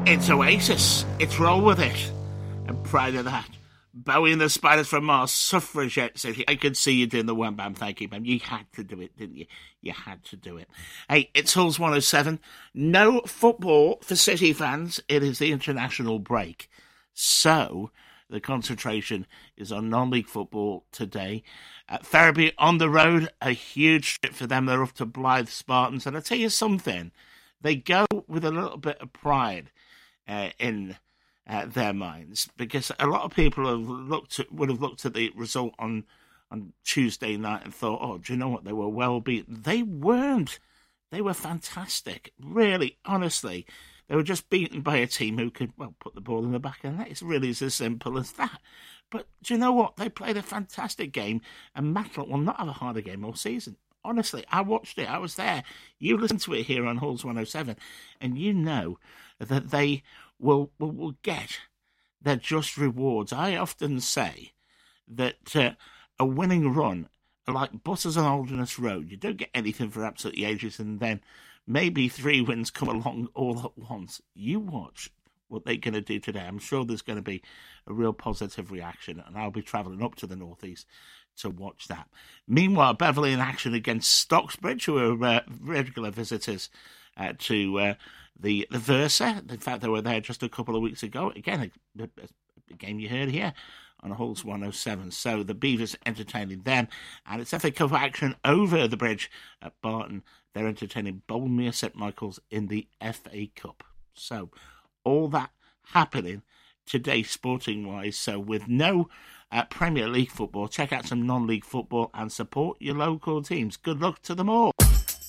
It's Oasis. It's Roll With It. And prior to that, Bowie and the Spiders from Mars, Suffragette City. I could see you doing the one bam. Thank you, ma'am. You had to do it, didn't you? You had to do it. Hey, it's Hulls 107. No football for City fans. It is the international break. So the concentration is on non-league football today. Ferriby on the road, a huge trip for them. They're off to Blythe Spartans. And I'll tell you something, they go with a little bit of pride in their minds, because a lot of people would have looked at the result on Tuesday night and thought, oh, do you know what? They were well beaten. They weren't. They were fantastic. Really, honestly. They were just beaten by a team who could, well, put the ball in the back of the net. It's really as simple as that. But do you know what? They played a fantastic game, and Matlock will not have a harder game all season. Honestly, I watched it. I was there. You listen to it here on Hulls 107, and you know that they will get their just rewards. I often say that a winning run, like buses on Holderness Road, you don't get anything for absolutely ages, and then maybe 3 wins come along all at once. You watch what they're going to do today. I'm sure there's going to be a real positive reaction, and I'll be travelling up to the northeast to watch that. Meanwhile, Beverley in action against Stocksbridge, who are regular visitors to the Versa. In fact, they were there just a couple of weeks ago. Again, a game you heard here on Hulls 107. So the Beavers entertaining them, and it's FA Cup action over the bridge at Barton. They're entertaining Boldmere St Michael's in the FA Cup. So all that happening today sporting-wise. So with no Premier League football, check out some non-league football and support your local teams. Good luck to them all.